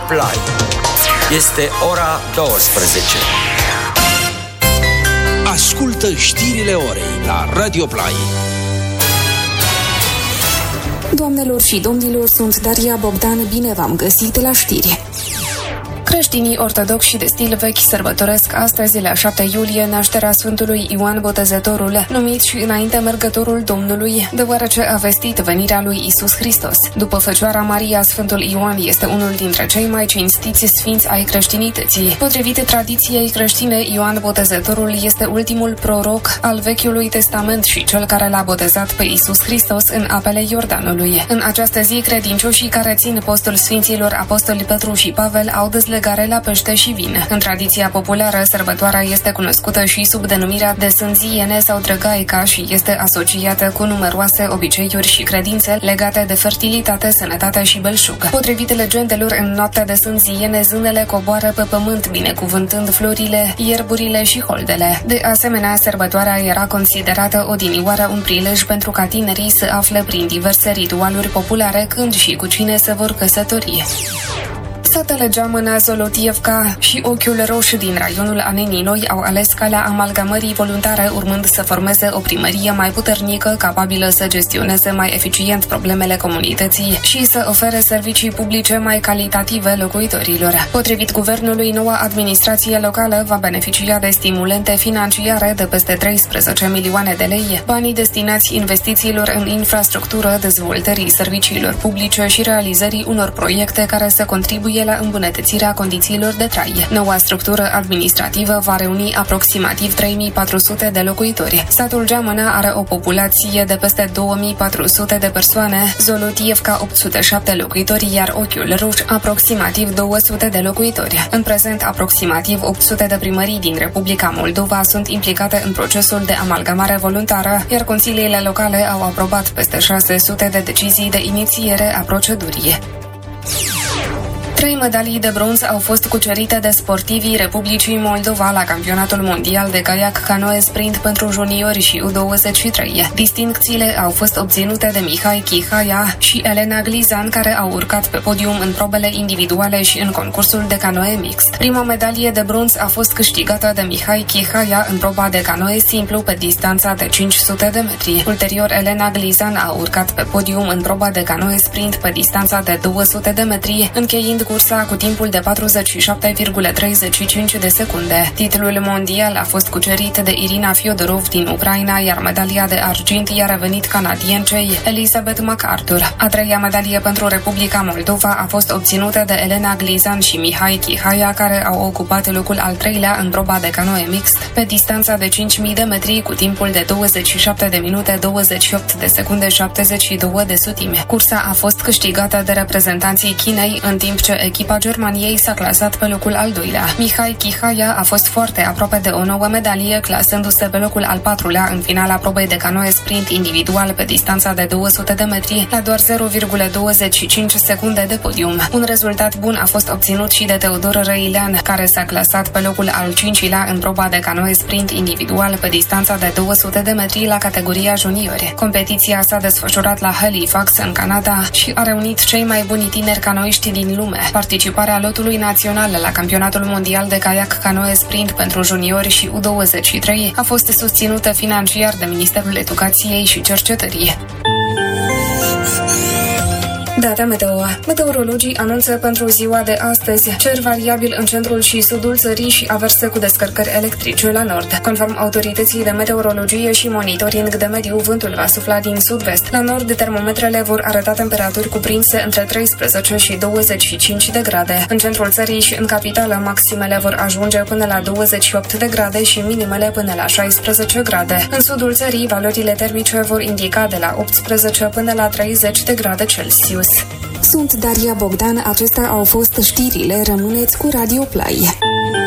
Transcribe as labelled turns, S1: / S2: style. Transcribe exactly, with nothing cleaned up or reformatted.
S1: Play. Este ora douăsprezece.
S2: Ascultă știrile orei la Radio Play.
S3: Doamnelor și domnilor, sunt Daria Bogdan, bine v-am găsit la știri. Creștinii ortodoxi de stil vechi sărbătoresc astăzi, la șapte iulie, nașterea Sfântului Ioan Botezătorul, numit și înainte mergătorul Domnului, deoarece a vestit venirea lui Isus Hristos. După Fecioara Maria, Sfântul Ioan este unul dintre cei mai cinstiți sfinți ai creștinității. Potrivit tradiției creștine, Ioan Botezătorul este ultimul proroc al Vechiului Testament și cel care l-a botezat pe Isus Hristos în apele Iordanului. În această zi, credincioșii care țin postul Sfinților Apostoli Petru și Pavel au dezlegat la pește și vin. În tradiția populară, sărbătoarea este cunoscută și sub denumirea de Sânziene sau Drăgaica și este asociată cu numeroase obiceiuri și credințe legate de fertilitate, sănătate și belșug. Potrivit legendelor, în noaptea de Sânziene, zânele coboară pe pământ, binecuvântând florile, ierburile și holdele. De asemenea, sărbătoarea era considerată odinioară un prilej pentru ca tinerii să afle prin diverse ritualuri populare când și cu cine se vor căsători. Satele Geamăna, Zolotievca și Ochiul Roș din raionul Anenii Noi au ales calea amalgamării voluntare, urmând să formeze o primărie mai puternică, capabilă să gestioneze mai eficient problemele comunității și să ofere servicii publice mai calitative locuitorilor. Potrivit guvernului, noua administrație locală va beneficia de stimulente financiare de peste treisprezece milioane de lei, banii destinați investițiilor în infrastructură, dezvoltării serviciilor publice și realizării unor proiecte care să contribuie la îmbunătățirea condițiilor de trai. Noua structură administrativă va reuni aproximativ trei mii patru sute de locuitori. Satul Geamăna are o populație de peste două mii patru sute de persoane, Zolotievca opt sute șapte locuitori, iar Ochiul Roș aproximativ două sute de locuitori. În prezent, aproximativ opt sute de primării din Republica Moldova sunt implicate în procesul de amalgamare voluntară, iar consiliile locale au aprobat peste șase sute de decizii de inițiere a procedurii. Trei medalii de bronz au fost cucerite de sportivii Republicii Moldova la Campionatul Mondial de Caiac Canoe Sprint pentru juniori și U douăzeci și trei. Distincțiile au fost obținute de Mihai Chihaia și Elena Glizan, care au urcat pe podium în probele individuale și în concursul de canoe mixt. Prima medalie de bronz a fost câștigată de Mihai Chihaia în proba de canoe simplu pe distanța de cinci sute de metri. Ulterior, Elena Glizan a urcat pe podium în proba de canoe sprint pe distanța de două sute de metri, încheiind cursa cu timpul de patruzeci și șapte virgulă treizeci și cinci de secunde. Titlul mondial a fost cucerit de Irina Fiodorov din Ucraina, iar medalia de argint i-a revenit canadiencei Elizabeth MacArthur. A treia medalie pentru Republica Moldova a fost obținută de Elena Glizan și Mihai Chihaia, care au ocupat locul al treilea în proba de canoe mixt pe distanța de cinci mii de metri cu timpul de douăzeci și șapte de minute douăzeci și opt de secunde șaptezeci și două de sutimi. Cursa a fost câștigată de reprezentanții Chinei, în timp ce echipa Germaniei s-a clasat pe locul al doilea. Mihai Chihaia a fost foarte aproape de o nouă medalie, clasându-se pe locul al patrulea în finala probei de canoe sprint individual pe distanța de două sute de metri, la doar zero virgulă douăzeci și cinci secunde de podium. Un rezultat bun a fost obținut și de Teodor Răilean, care s-a clasat pe locul al cincilea în proba de canoe sprint individual pe distanța de două sute de metri la categoria juniori. Competiția s-a desfășurat la Halifax, în Canada, și a reunit cei mai buni tineri canoiști din lume. Participarea lotului național la Campionatul Mondial de Caiac Canoe Sprint pentru juniori și U douăzeci și trei a fost susținută financiar de Ministerul Educației și Cercetării. Data meteo. Meteorologii anunță pentru ziua de astăzi cer variabil în centrul și sudul țării și averse cu descărcări electrice la nord. Conform autorității de meteorologie și monitoring de mediu, vântul va sufla din sud-vest. La nord, termometrele vor arăta temperaturi cuprinse între treisprezece și douăzeci și cinci de grade. În centrul țării și în capitală, maximele vor ajunge până la douăzeci și opt de grade și minimele până la șaisprezece grade. În sudul țării, valorile termice vor indica de la optsprezece până la treizeci de grade Celsius. Sunt Daria Bogdan, acestea au fost știrile, rămâneți cu Radio Play.